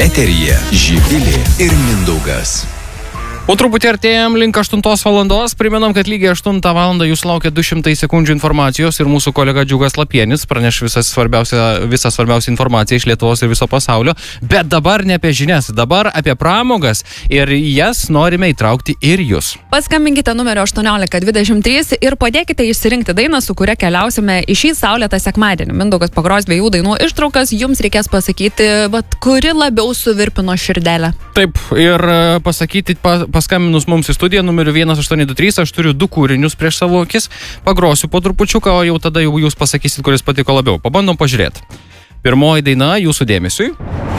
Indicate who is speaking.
Speaker 1: Eteryje Živilė ir Mindaugas.
Speaker 2: Po truputį artėjom link 8 valandos. Primenam, kad lygiai 8 valandą jūs laukia 200 sekundžių informacijos ir mūsų kolega Džiugas Lapienis praneš visą svarbiausią informaciją iš Lietuvos ir viso pasaulio. Bet dabar ne apie žinias, dabar apie pramogas ir jas norime įtraukti ir jūs.
Speaker 3: Paskambinkite numeriu 1823 ir padėkite išsirinkti dainą, su kuria keliausime į šį saulėtą sekmadienį. Mindaugas pagros 2 dainų ištraukas, jums reikės pasakyti, kuri labiau suvirpino širdelę.
Speaker 2: Taip, ir pasakyti paskambinus mums į studiją numeriu 1823, aš turiu 2 kūrinius prieš savo akis, pagrosiu po trupučiuką, o jau tada jūs pasakysit, kuris patiko labiau. Pabandom pažiūrėti. Pirmoji daina jūsų dėmesiui.